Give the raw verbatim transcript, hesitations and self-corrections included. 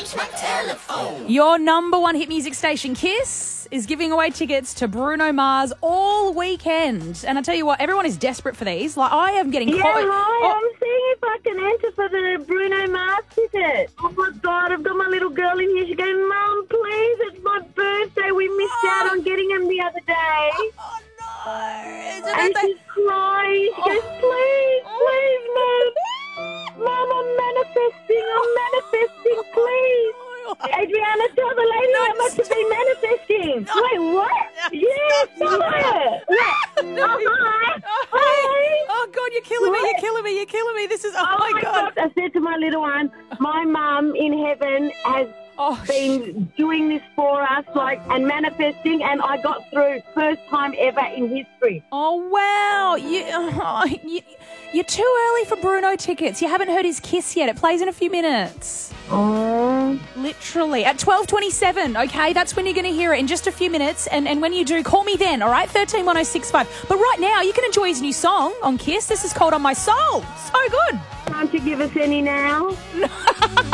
keeps my telephone. Your number one hit music station, Kiss, is giving away tickets to Bruno Mars all weekend. And I tell you what, everyone is desperate for these. Like, I am getting... Yeah, co- hi, oh, I'm seeing if I can enter for the Bruno Mars ticket. Oh, my God, I've got my little girl in here. She's going, Mum, please, it's my birthday. We missed out on getting him the other day. oh, no. Is it And that- she's crying. She goes, please, please, Mum. Mum, I'm manifesting. I'm manifesting, please. Adriana, tell the lady No, how much to be manifesting. No. Wait, what? Yes, tell her. What? No. Oh, hi. Oh, Hi. oh, God, you're killing me. You're What? killing me. You're killing me. This is... Oh, Oh, my God. I said to my little one, my mum in heaven has Oh, sh- been doing this for us, like, and manifesting, and I got through first time ever in history. Oh, wow. You, oh, you, you're too early for Bruno tickets. You haven't heard his Kiss yet. It plays in a few minutes. Oh. Literally. At twelve twenty-seven, okay? That's when you're going to hear it in just a few minutes. And, and when you do, call me then, all right? thirteen one oh six five. But right now, you can enjoy his new song on Kiss. This is called On My Soul. So good. Can't you give us any now?